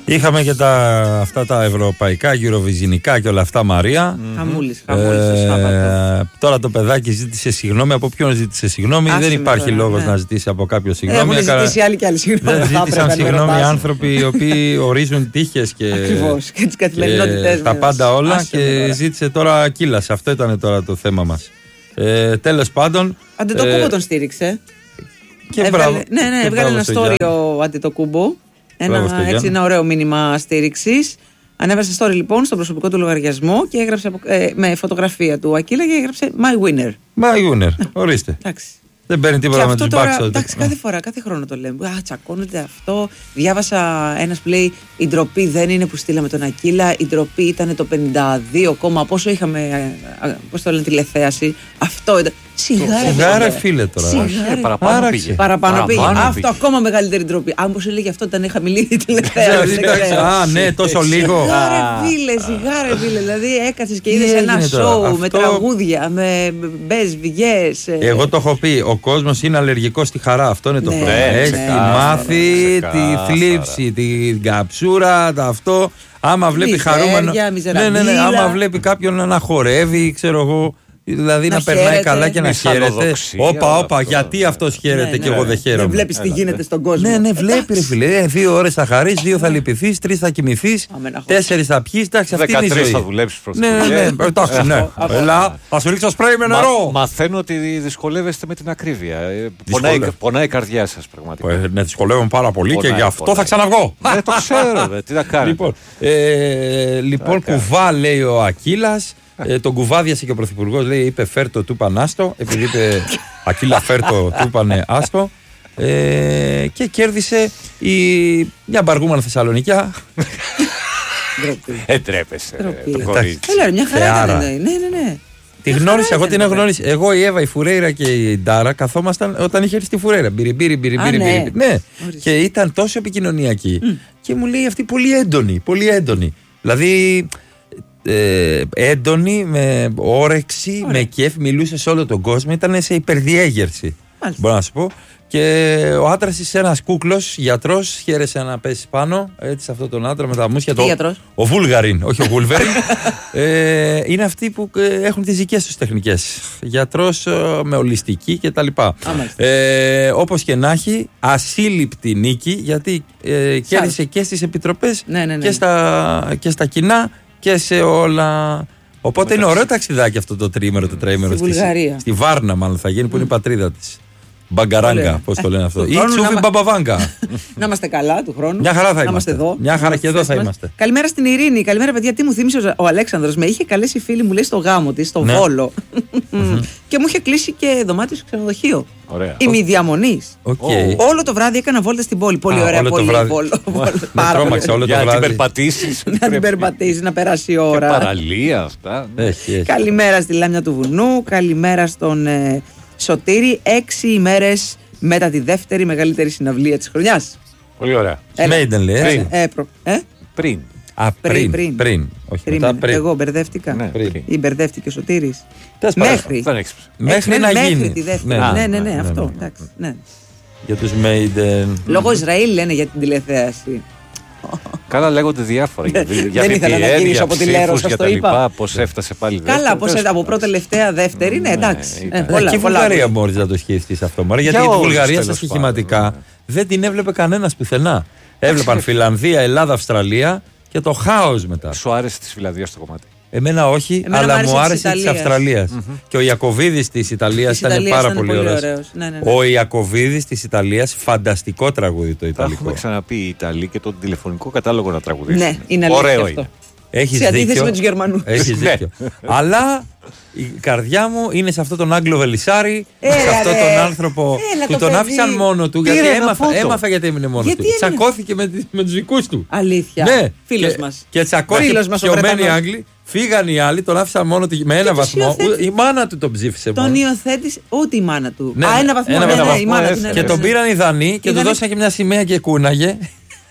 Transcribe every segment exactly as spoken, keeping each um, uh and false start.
Είχαμε και τα, αυτά τα ευρωπαϊκά, γυροβιζινικά και όλα αυτά, Μαρία. Χαμούλης, χαμούλης το Σάββατο. Τώρα το παιδάκι ζήτησε συγγνώμη. Από ποιον ζήτησε συγγνώμη? Δεν υπάρχει λόγος να ζητήσει από κάποιο συγγνώμη. Έχουν ζητήσει άλλοι και άλλοι συγγνώμη. Δεν ζήτησαν συγγνώμη άνθρωποι οι οποίοι ορίζουν τύχες και, και τις καθημερινότητες τα πάντα όλα. Και ζήτησε τώρα ακύλαση. Αυτό ήταν τώρα το θέμα μας. Ε, τέλος πάντων. Αντετοκούμπο τον στήριξε. Και έβγαλε, ναι, ναι, έβγαλε ένα story ο Αντετοκούμπο. Ένα, έτσι, ένα ωραίο μήνυμα στήριξης. Ανέβασε story λοιπόν στον προσωπικό του λογαριασμό και έγραψε ε, με φωτογραφία του Ακύλα και έγραψε My winner. My winner, ορίστε. Εντάξει. Δεν παίρνει τίποτα με τους μπάξους. Εντάξει, κάθε φορά, κάθε χρόνο το λέμε. Α, τσακώνεται αυτό. Διάβασα ένας που λέει: η ντροπή δεν είναι που στείλαμε τον Ακύλα. Η ντροπή ήταν το πενήντα δύο, πόσο είχαμε. Πώς το λένε, τηλεθέαση. Αυτό ήταν. Σιγάρε, φίλε τώρα. Σιγάρε. Παραπάνω πήγε. Παραπάνω πήγε. Αυτό ακόμα μεγαλύτερη ντροπή. Αν πως έλεγε αυτό, ήταν χαμηλή η τηλεθέαση. Α, ναι, τόσο λίγο. Σιγάρε, φίλε, σιγάρε, φίλε. Δηλαδή έκατσες και είδες ένα σοου με τραγούδια, με μπες, βιγές. Εγώ το έχω πει. Ο κόσμος είναι αλλεργικός στη χαρά. Αυτό είναι το πρόβλημα. Έχει μάθει τη θλίψη, την καψούρα, το αυτό. Άμα βλέπει χαρούμενο. Ναι, ναι, ναι. Άμα βλέπει κάποιον να χορεύει, ξέρω εγώ. Δηλαδή να, να περνάει χαίρεται, καλά και να χαίρεται. Όπα, όπα, γιατί αυτός χαίρεται ναι, και ναι, εγώ δεν χαίρομαι. Δεν βλέπεις τι γίνεται στον κόσμο. Ναι, ναι, βλέπει ρε φίλε. Δύο ώρες θα χαρείς, δύο θα λυπηθείς, τρεις θα κοιμηθείς, τέσσερις θα πιείς. Εντάξει, αυτή είναι η ζωή. δεκατρείς θα δουλέψεις προς ναι, ναι, ναι, εντάξει, ναι. Ελά, θα σου ρίξω σπρέι με νερό. Μαθαίνω ότι δυσκολεύεστε με την ακρίβεια. Πονάει η καρδιά σας πραγματικά. Ναι, δυσκολεύομαι πάρα πολύ και γι' αυτό θα ξαναβγώ. Δεν το ξέρω, τι θα κάνω. Λοιπόν, κουβά λέει ο Ακύλας. Ε, τον κουβάδιασε και ο πρωθυπουργός, λέει, είπε φέρτο του είπαν άστο, επειδή είπε Ακύλα φέρτο του είπαν άστο, ε, και κέρδισε η, μια μπαργούμανα Θεσσαλονικιά. Ετρέπεσαι το κορίτσι. Έλα, μια χαρά είναι, ναι, ναι, ναι. Τη γνώρισα, εγώ την έχω γνωρίσει. Εγώ, η Εύα, η Φουρέιρα και η Ντάρα καθόμασταν όταν είχε έρθει στη Φουρέιρα. Μπιριμπίρι, μπιριμπίρι, μπιριμπίρι. Ναι, και ήταν τόσο επικοινωνιακή. Και μου λέει αυτή πολύ έντονη, πολύ έντονη. Δηλαδή. Ε, έντονη, με όρεξη, ωραία, με κέφ, μιλούσε σε όλο τον κόσμο, ήταν σε υπερδιέγερση. Μάλιστα. Μπορώ να σου πω. Και ο άντρας της, ένας κούκλος, γιατρός, χαίρεσε να πέσει πάνω, έτσι, σε αυτόν τον άντρα με τα μουσια. Τι το, ο Βούλγαριν, όχι ο Βούλβεριν. ε, είναι αυτοί που ε, έχουν τις δικές τους τεχνικές. Γιατρός ε, με ολιστική κτλ. Ε, όπως και να έχει, ασύλληπτη νίκη, γιατί ε, κέρδισε και στις επιτροπές ναι, ναι, ναι. Και, στα, και στα κοινά. Και σε όλα. Οπότε μεταξύ. Είναι ωραίο ταξιδάκι αυτό το τριήμερο, τετραήμερο. Στη Βουλγαρία. Στη Βάρνα, μάλλον θα γίνει, mm. που είναι η πατρίδα της. Μπαγκαράγκα, πώς το λένε αυτό. Ή Τσούφι να... Μπαμπαβάγκα. Να είμαστε καλά του χρόνου. Μια χαρά θα είμαστε. Εδώ. Μια χαρά και εδώ θα είμαστε. Καλημέρα στην Ειρήνη. Καλημέρα, παιδιά. Τι μου θύμισε ο Αλέξανδρος. Με είχε καλέσει φίλη μου, λέει, στο γάμο της, στο ναι. Βόλο. Και μου είχε κλείσει και δωμάτιο στο ξενοδοχείο. Είμαι η διαμονής. Όλο το βράδυ έκανα βόλτα στην πόλη. Πολύ ωραία πόλη. Πάρα πολύ. Για να την περπατήσεις. Να την περπατήσεις, να περάσει η ώρα. Παραλία αυτά. Καλημέρα στη Λάμια του Βουνού. Καλημέρα στον Σωτήρη, έξι ημέρες μετά τη δεύτερη μεγαλύτερη συναυλία της χρονιάς. Πολύ ωραία. Μέιντεν λέει, πριν. Ε, προ, ε? πριν. Α, πριν, πριν, πριν. Όχι, μετά, πριν. Εγώ μπερδεύτηκα. Ναι, πριν. Ή μπερδεύτηκε ο Σωτήρης. Μέχρι. Μέχρι ε, να μέχρι γίνει. Τη δεύτερη. Ναι, ναι, ναι, ναι, ναι, αυτό. Ναι, ναι. Ναι. Για τους Μέιντεν. Λόγω Ισραήλ λένε για την τηλεθέαση. Καλά, λέγονται διάφορα. Για δεν ήθελα να γυρίσω από τη Λέρο, σας το είπα. Πώς έφτασε πάλι δεύτερη. Καλά, πώς από πρώτη τελευταία δεύτερη, ναι, εντάξει. Και η Βουλγαρία μπορείς να το σχέσεις αυτό. Γιατί η Βουλγαρία στα στοιχηματικά δεν την έβλεπε κανένας πουθενά. Έβλεπαν Φιλανδία, Ελλάδα, Αυστραλία και το χάος μετά. Σου άρεσε τη Φιλανδία στο κομμάτι? Εμένα όχι, Εμένα αλλά μου άρεσε της Αυστραλίας. Mm-hmm. Και ο Ιακωβίδης της Ιταλίας ήταν πάρα ήταν πολύ ωραίος. ωραίος. Ναι, ναι, ναι. Ο Ιακωβίδης της Ιταλίας, φανταστικό τραγούδι το Ιταλικό. Έχουμε ξαναπεί οι Ιταλοί και τον τηλεφωνικό κατάλογο να τραγουδήσουν. Ναι, είναι ωραίο αυτό. Είναι. Έχεις σε αντίθεση δίκιο. με τους Γερμανούς. Έχεις δίκιο. Αλλά η καρδιά μου είναι σε αυτόν τον Άγγλο Βελισσάρη, σε αυτόν τον άνθρωπο Έλα, που το τον παιδί. άφησαν μόνο του. Γιατί έμαθα γιατί έμεινε μόνο του. Τσακώθηκε με τους δικούς του. Αλήθεια. Ναι. Φίλος μας. Και τσακώθηκε πιωμένοι οι Άγγλοι. Φύγαν οι άλλοι, τον άφησαν μόνο με ένα βαθμό. Η μάνα του τον ψήφισε μόνο. Τον υιοθέτησε, ούτε η μάνα του. Ναι, Α, ένα βαθμό. ένα ναι, βαθμό. Ναι, η μάνα του, ναι, και τον πήραν οι Δανείοι και του δώσαν και μια σημαία και κούναγε.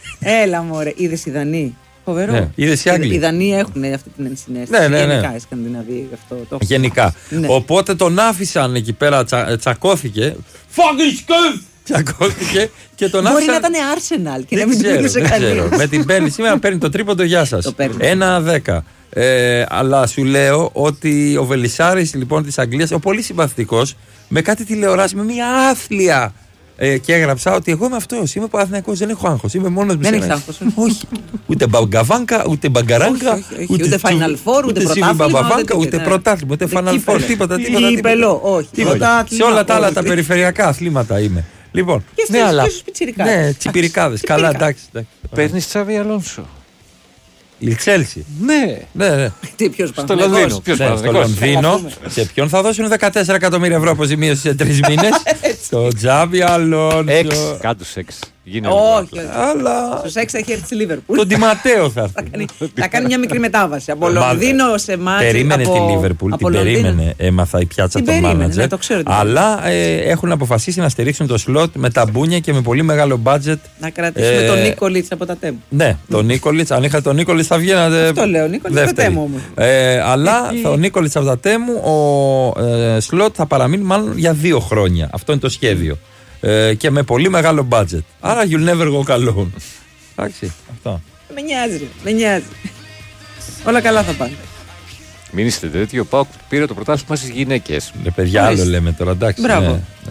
Έλα μωρέ, είδες οι Δανείοι. Φοβερό. Ναι, είδες οι Άγγλοι. Οι Δανείοι έχουν αυτή την ενσυναίσθηση. Ναι, ναι, ναι. Γενικά οι Σκανδιναβοί αυτό το γενικά. Ναι. Οπότε τον άφησαν εκεί πέρα, τσα, τσακώθηκε. Fucking σκουφ! Τσακώθηκε και τον άφησαν. Μπορεί να ήταν Arsenal και δεν να μην μιλούσε κανείς. Με την παίρνει σήμερα, παίρνει το τρίποντο, γεια σας. Ένα δέκα. Ε, αλλά σου λέω ότι ο Βελισσάρης λοιπόν της Αγγλίας, ο πολύ συμπαθητικός, με κάτι τηλεοράση, με μια άθλια. Ε, και έγραψα ότι εγώ είμαι αυτός, είμαι Παναθηναϊκός, δεν έχω άγχος, είμαι μόνος μου. Δεν έχεις άγχος. Όχι. Ούτε μπαγκαβάνκα, ούτε μπαγκαράγκα, ούτε Final Four, ούτε πρωτάθλημα. Ούτε πρωτάθλημα, ούτε Final Four, τίποτα. Κύπελο, όχι. Σε όλα τα άλλα τα περιφερειακά αθλήματα είμαι. Λοιπόν, και στις ναι, πιτσιρικάδες. Ναι, τσιπιρικάδες. Καλά, εντάξει. Παίρνεις Τσάβι Αλόνσο. Η Τσέλσι. Ναι. ναι, ναι. Τι, ποιος στο Λονδίνο. Ποιος ναι, στο Λονδίνο. Σε ποιον θα δώσουν δεκατέσσερα εκατομμύρια ευρώ αποζημίωση σε τρεις μήνες. Στο Τσάβι Αλόνσο. Έξ. Κάτω έξ. Όχι, αλλά. Στους έξι έχει έρθει στη Λίβερπουλ. Τον Τιματέο θα έρθει. Θα κάνει μια μικρή μετάβαση. Από Λονδίνο σε μάτς. Περίμενε τη Λίβερπουλ. Την περίμενε. Έμαθα η πιάτσα των μάνατζερ. Αλλά έχουν αποφασίσει να στηρίξουν το σλότ με τα μπούνια και με πολύ μεγάλο μπάτζετ. Να κρατήσουμε τον Νίκολιτς από τα τέμου. Ναι, τον Νίκολιτς. Αν είχα τον Νίκολιτς θα βγαίνατε. Αυτό λέω. Νίκολιτς από τα τέμου όμως. Αλλά ο Νίκολιτς από τα τέμου, ο σλότ θα παραμείνει μάλλον για δύο χρόνια. Αυτό είναι το σχέδιο. Ε, και με πολύ μεγάλο budget. Άρα you'll never go alone. Εντάξει, αυτό. Με νοιάζει, με νοιάζει. Όλα καλά θα πάνε. Μην είστε τέτοιο. Ο ΠΑΟΚ πήρε το πρωτάθλημα στις γυναίκες. Ναι, παιδιά, άλλο λέμε τώρα, εντάξει. Μπράβο. Ναι, ναι.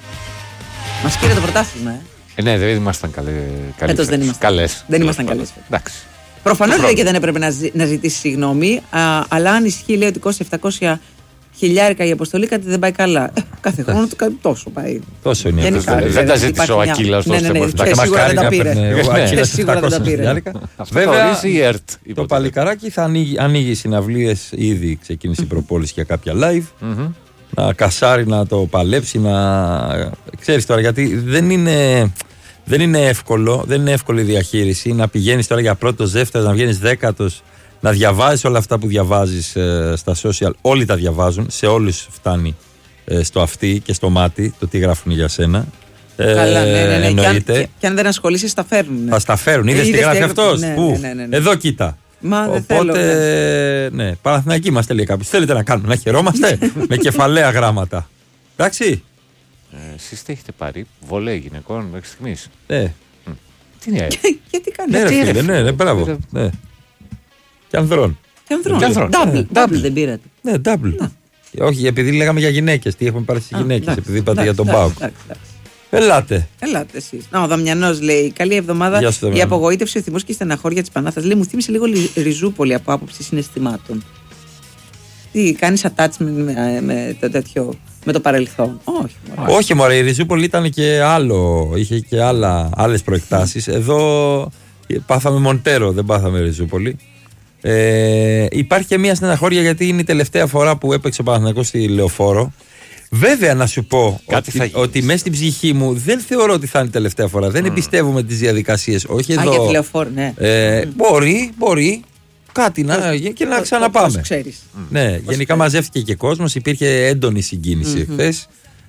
Μας πήρε το πρωτάθλημα, ε. ε ναι, δεν ήμασταν καλέ, καλές. δεν ήμασταν καλές. Δεν ήμασταν καλές. Εντάξει. Προφανώς λέει και δεν έπρεπε να, ζη, να ζητήσει συγγνώμη, α, αλλά αν ισχύει, λέει ότι κόστα επτακόσια χιλιάρικα η αποστολή, κάτι δεν πάει καλά. Ε, κάθε χρόνο το κάτι τόσο πάει. Τόσο είναι. Γενικά, δεν, δεν τα ζήτησε ο Ακύλας. Ναι, ναι, ναι, και σίγουρα δεν τα πήρε. Και σίγουρα δεν τα πήρε. Βέβαια, το παλικαράκι θα ανοίγει, ανοίγει συναυλίες, ήδη ξεκίνησε η προπόληση για κάποια live. Να κασάρει, να το παλέψει, να. Ξέρεις τώρα, γιατί δεν είναι. Δεν είναι εύκολο, δεν είναι εύκολη η διαχείριση. Να πηγαίνεις τώρα για πρώτος, δεύτερος, να βγαίνεις δέκατος, να διαβάζεις όλα αυτά που διαβάζεις ε, στα social. Όλοι τα διαβάζουν, σε όλους φτάνει ε, στο αυτί και στο μάτι το τι γράφουν για σένα. Ε, Καλά, ναι, ναι, ναι. Και, αν, και, και αν δεν ασχολείσαι, στα φέρνουν. Θα στα φέρουν. Είδες τι γράφει αυτός. Ναι, Πού? Ναι, ναι, ναι, ναι. Εδώ κοίτα. Μα, Οπότε, θέλω, ναι. ναι, Παναθηναϊκοί είμαστε, λέει κάποιος. Θέλετε να κάνουμε, να χαιρόμαστε με κεφαλαία γράμματα. Εντάξει. Ε, εσείς τι έχετε πάρει, βολέ γυναικών μέχρι στιγμής? Ναι. Mm. Τι είναι? Γιατί κάνει ναι, ρε, φίλε, ναι, ναι, μπράβο. Ναι. Και ανδρών. Και ανδρών. Double, double δεν πήρατε. Ναι, double. Όχι, επειδή λέγαμε για γυναίκες, τι έχουμε πάρει στις γυναίκες, επειδή είπατε για τον ΠΑΟΚ. Ελάτε. Ελάτε εσείς. Να, ο Δαμιανός λέει: καλή εβδομάδα. Η απογοήτευση, ο θυμός και η στεναχώρια της Πανάθας, λέει, μου θύμισε λίγο Ριζούπολη από άποψη συναισθημάτων. Τι, κάνεις attachment με, με το τέτοιο, με το παρελθόν? Όχι. Μωρέ. Όχι, μωρέ, η Ριζούπολη ήταν και άλλο, είχε και άλλα, άλλες προεκτάσεις. Εδώ πάθαμε Μοντέρο, δεν πάθαμε Ριζούπολη. Ε, υπάρχει και μια στεναχώρια γιατί είναι η τελευταία φορά που έπαιξε ο Παναθηναϊκός στη Λεωφόρο. Βέβαια να σου πω ότι, ότι μέσα στην ψυχή μου δεν θεωρώ ότι θα είναι η τελευταία φορά. Δεν mm. εμπιστεύομαι τις διαδικασίες. Όχι Α, εδώ. Για τη Λεωφόρο, ναι. Ε, mm. Μπορεί, μπορεί. Κάτι να γίνει και να ξαναπάμε. Ξέρεις. Ναι, πώς γενικά ξέρεις. Μαζεύτηκε και κόσμος, υπήρχε έντονη συγκίνηση mm-hmm. χθες.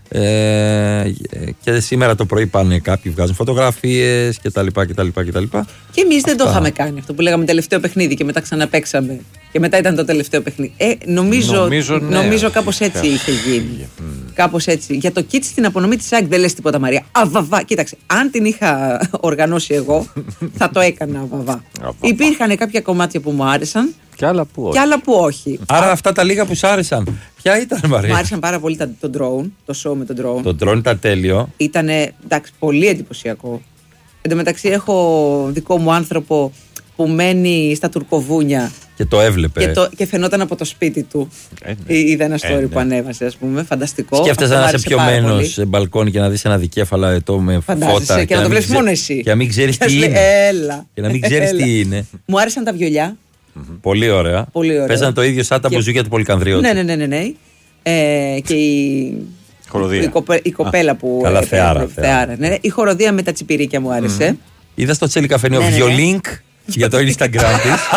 Ε, και σήμερα το πρωί πάνε κάποιοι, βγάζουν φωτογραφίες κτλ. Και εμείς δεν το είχαμε κάνει αυτό που λέγαμε τελευταίο παιχνίδι και μετά ξαναπαίξαμε. Και μετά ήταν το τελευταίο παιχνίδι. Ε, νομίζω νομίζω, ναι, νομίζω κάπως έτσι είχε γίνει. Mm. Κάπως έτσι. Για το kit στην απονομή της ΑΕΚ δεν λες τίποτα, Μαρία. Αβαβά. Κοίταξε, αν την είχα οργανώσει εγώ, θα το έκανα αβαβά. Υπήρχαν κάποια κομμάτια που μου άρεσαν. Και άλλα που όχι. Και άλλα που όχι. Άρα Α... αυτά τα λίγα που σου άρεσαν, ποια ήταν, Μαρία? Μου άρεσαν πάρα πολύ το drone, το show με τον drone. Το drone ήταν τέλειο. Ήταν, εντάξει, πολύ εντυπωσιακό. Εν τω μεταξύ έχω δικό μου άνθρωπο που μένει στα Τουρκοβούνια. Και το έβλεπε. Και, το, και φαινόταν από το σπίτι του. Ε, ναι. Είδα ένα story ε, ναι. που ανέβασε, ας πούμε. Φανταστικό. Σκέφτεσαι να είσαι πιωμένος σε μπαλκόνι και να δεις ένα δικέφαλα ετώ με Φαντάζεσαι, φώτα. Και, και να το βλέπεις μόνο εσύ. Και να μην ξέρεις τι είναι. Έλα. Και να μην ξέρεις τι είναι. Μου άρεσαν τα βιολιά. Mm-hmm. Πολύ ωραία. ωραία. Παίζαν το ίδιο σαν τα και... μπουζούκια του Πολυκανδρίου. Ναι, ναι, ναι. ναι, ναι. Ε, και η... η, κοπε... η κοπέλα Α, που. Καλά, θεάρα. θεάρα ναι. Η χοροδία με τα τσιπιρίκια μου άρεσε. Mm. Είδα στο Τσέλι Καφενείο ναι, βιολίνκ για το Instagram της.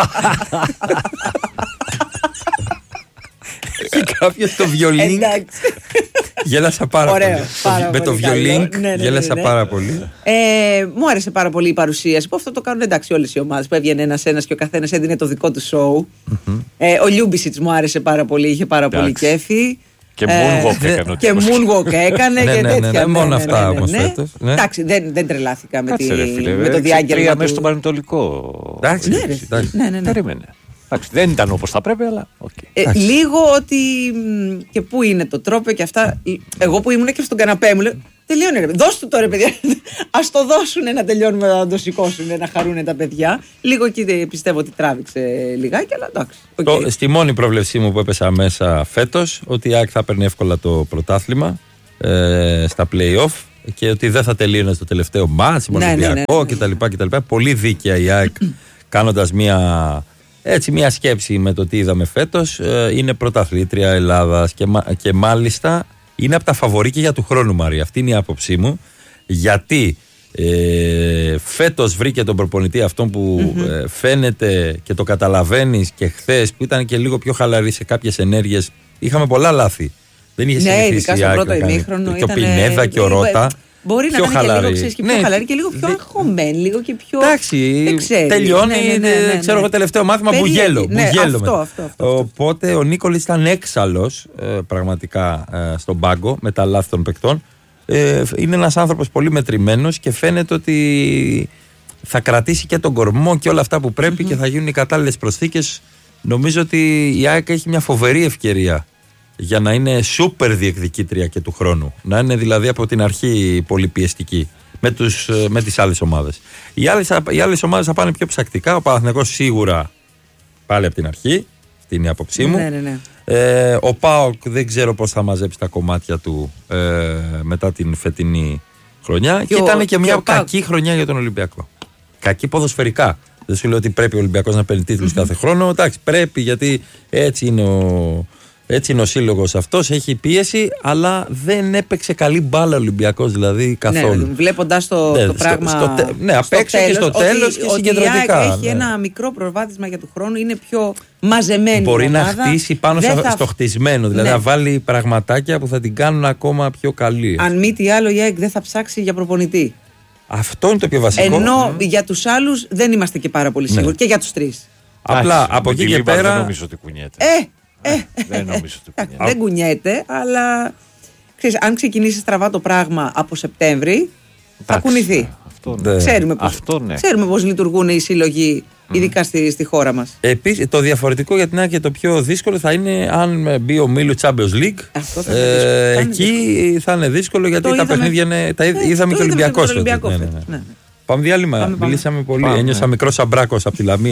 Και κάποιος το βιολίνκ. Γέλασα πάρα Ωραίο, πολύ. Πάρα με πολύ το βιολίνκ ναι, ναι, ναι, γέλασα ναι. πάρα πολύ. Ε, μου άρεσε πάρα πολύ η παρουσίαση. Που αυτό το κάνουν εντάξει όλες οι ομάδες. Που έβγαινε ένας-ένας και ο καθένας έδινε το δικό του show. Mm-hmm. Ε, ο Λιούμπισιτς μου άρεσε πάρα πολύ, είχε πάρα εντάξει. πολύ κέφι. Και moonwalk έκανε. Και moonwalk έκανε και τέτοια. Μόνο αυτά όμως φέτος. Εντάξει, δεν τρελάθηκα με το διάγγελμα. Τρία μέσα στο πανετολικό. Εντάξει, ναι. Περίμενε. Εντάξει, δεν ήταν όπως θα πρέπει, αλλά. Okay. Ε, λίγο ότι. Και πού είναι το τρόπο και αυτά. Εγώ που ήμουν και στον καναπέ μου λέω. Τελειώνει, ρε. Δώσ' του τώρα, παιδιά. Ας το δώσουν να τελειώνουμε, να το σηκώσουν, να χαρούν τα παιδιά. Λίγο εκεί πιστεύω ότι τράβηξε λιγάκι, αλλά εντάξει. Okay. Το, στη μόνη πρόβλεψή μου που έπεσα μέσα φέτος, ότι η ΑΕΚ θα παίρνει εύκολα το πρωτάθλημα ε, στα play-off και ότι δεν θα τελείωνε στο τελευταίο μάτς, ναι, Ολυμπιακό ναι, ναι, ναι, ναι. κτλ. Πολύ δίκαια η ΑΕΚ κάνοντας μια. Έτσι, μια σκέψη με το τι είδαμε φέτος. Ε, είναι πρωταθλήτρια Ελλάδας και, και μάλιστα είναι από τα φαβορί και για του χρόνου, Μαρία. Αυτή είναι η άποψή μου. Γιατί ε, φέτος βρήκε τον προπονητή αυτόν που mm-hmm. ε, φαίνεται και το καταλαβαίνεις και χθες που ήταν και λίγο πιο χαλαρή σε κάποιες ενέργειες. Είχαμε πολλά λάθη. Δεν είχε συνηθίσει. Ναι, ειδικά στο πρώτο ημίχρονο. Και ο Πινέδα και ο Ρώτα. Μπορεί πιο να ήταν χαλαρή. Και λίγο, ξέρεις, και πιο ναι, χαλαρή και λίγο πιο αγχωμένη, λίγο και πιο. Εντάξει, τελειώνει. Ναι, ναι, ναι, ναι, ξέρω εγώ, τελευταίο μάθημα μπουγέλο. Ναι, μπουγέλο αυτό, αυτό, αυτό, Οπότε ο Νίκολης ήταν έξαλλος ε, πραγματικά ε, στον πάγκο με τα λάθη των παικτών. Ε, είναι ένας άνθρωπος πολύ μετρημένος και φαίνεται ότι θα κρατήσει και τον κορμό και όλα αυτά που πρέπει mm-hmm. και θα γίνουν οι κατάλληλες προσθήκες. Νομίζω ότι η ΑΕΚ έχει μια φοβερή ευκαιρία για να είναι σούπερ διεκδικήτρια και του χρόνου. Να είναι δηλαδή από την αρχή πολύ πιεστική με, τους, με τις άλλες ομάδες. Οι άλλες, οι άλλες ομάδες θα πάνε πιο ψακτικά. Ο Παναθηναϊκός σίγουρα πάλι από την αρχή. Αυτή είναι η άποψή μου. Ναι, ναι, ναι. Ε, ο ΠΑΟΚ δεν ξέρω πώς θα μαζέψει τα κομμάτια του ε, μετά την φετινή χρονιά. Και, και ήταν και μια και κακή χρονιά για τον Ολυμπιακό. Κακή ποδοσφαιρικά. Δεν σου λέω ότι πρέπει ο Ολυμπιακός να παίρνει τίτλους mm-hmm. κάθε χρόνο. Εντάξει, πρέπει γιατί έτσι είναι ο. Έτσι είναι ο σύλλογος αυτός, έχει πίεση, αλλά δεν έπαιξε καλή μπάλα ο Ολυμπιακός δηλαδή καθόλου. Ναι, βλέποντας το, ναι, το πράγμα. Στο, στο, ναι, απ' έξω και στο τέλος και συγκεντρωτικά. Ότι έχει ναι. ένα μικρό προβάδισμα για του χρόνου, είναι πιο μαζεμένη. Μπορεί ομάδα, να χτίσει πάνω θα... στο χτισμένο, δηλαδή ναι. να βάλει πραγματάκια που θα την κάνουν ακόμα πιο καλή. Αν μη τι άλλο, η ΑΕΚ δεν θα ψάξει για προπονητή. Αυτό είναι το πιο βασικό. Ενώ mm. για τους άλλους δεν είμαστε και πάρα πολύ σίγουροι. Ναι. Και για τους τρεις. Απλά από εκεί και πέρα. Δεν νομίζω ότι κουνιέται. Ε, Ε, δεν νομίζω ότι κουνιέται. Δεν κουνιέται, αλλά ξέρεις, αν ξεκινήσει στραβά το πράγμα από Σεπτέμβρη, θα κουνηθεί. Αυτό, ναι. Ξέρουμε πώς, αυτό, ναι. ξέρουμε πώς λειτουργούν οι σύλλογοι, ειδικά mm. στη, στη χώρα μας. Επίσης, το διαφορετικό για την ΑΕΚ και το πιο δύσκολο θα είναι αν μπει ο Μίλου Champions League. Αυτό θα ε, θα εκεί δύσκολο. Θα είναι δύσκολο γιατί το τα είδαμε, παιχνίδια είναι. Τα είδαμε, ε, είδαμε και Ολυμπιακό. Ναι, ναι, ναι. Ναι. Πάμε διάλειμμα. Μιλήσαμε πολύ. Πάμε, Ένιωσα ναι. μικρό Σαμπράκος από τη Λαμία.